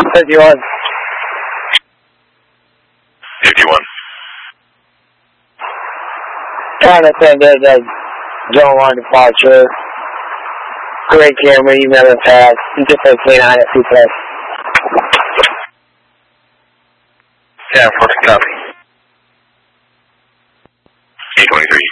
51. 51. Kind of thing that zone 1 departure. Great camera, you never passed. Different K9 at 2 plus. Yeah, 14 copy. 823.